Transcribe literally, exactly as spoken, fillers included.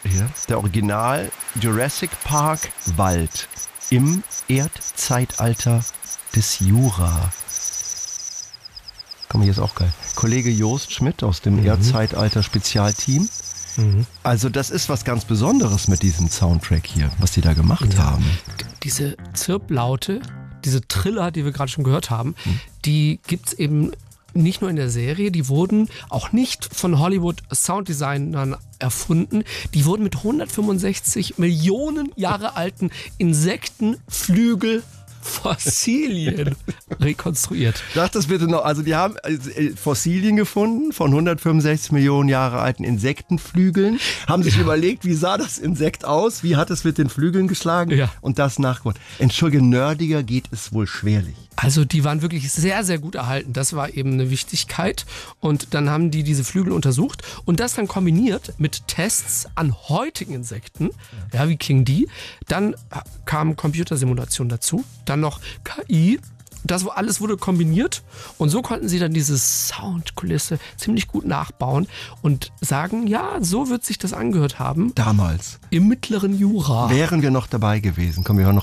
hier, der Original Jurassic Park Wald im Erdzeitalter des Jura. Komm, hier ist auch geil. Kollege Jost Schmidt aus dem mhm. Erdzeitalter Spezialteam. Mhm. Also das ist was ganz Besonderes mit diesem Soundtrack hier, was die da gemacht ja. haben. Diese Zirplaute, diese Triller, die wir gerade schon gehört haben, mhm. die gibt es eben nicht nur in der Serie, die wurden auch nicht von Hollywood Sounddesignern erfunden. Die wurden mit hundertfünfundsechzig Millionen Jahre alten Insektenflügel Fossilien rekonstruiert. Sag das bitte noch. Also die haben Fossilien gefunden von hundertfünfundsechzig Millionen Jahre alten Insektenflügeln, haben sich ja. überlegt, wie sah das Insekt aus, wie hat es mit den Flügeln geschlagen ja. und das nachgebaut. Entschuldige, nerdiger geht es wohl schwerlich. Also die waren wirklich sehr, sehr gut erhalten. Das war eben eine Wichtigkeit. Und dann haben die diese Flügel untersucht und das dann kombiniert mit Tests an heutigen Insekten. Ja, wie klingen die? Dann kam Computersimulation dazu. Dann noch K I. Das alles wurde kombiniert und so konnten sie dann diese Soundkulisse ziemlich gut nachbauen und sagen, ja, so wird sich das angehört haben. Damals. Im mittleren Jura. Wären wir noch dabei gewesen. Komm, wir hören noch